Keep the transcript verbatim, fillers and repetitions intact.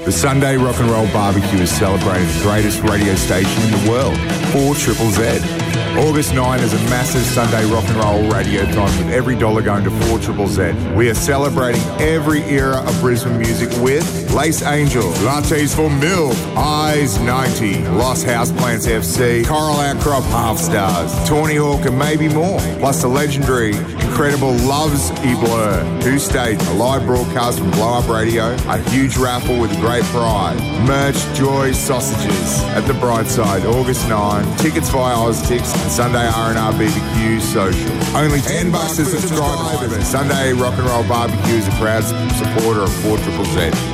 The Sunday Rock and Roll Barbecue is celebrating the greatest radio station in the world, four Triple Z. August ninth is a massive Sunday Rock and Roll radiothon with every dollar going to four Triple Z. We are celebrating every era of Brisbane music with Lace Angel, Lattes for Milk, Eyes ninety, Lost Houseplants F C, Coral Outcrop Half Stars, Tawny Hawk and maybe more. Plus the legendary, incredible Loves E Blur, Who States, a live broadcast from Blow Up Radio, a huge raffle with a great prize, merch, joy, sausages at the Brightside, August ninth, tickets via OzTix and Sunday R and R B B Q social. Only ten bucks to subscribe. Sunday Rock and Roll Barbecue is a proud supporter of four Triple Z.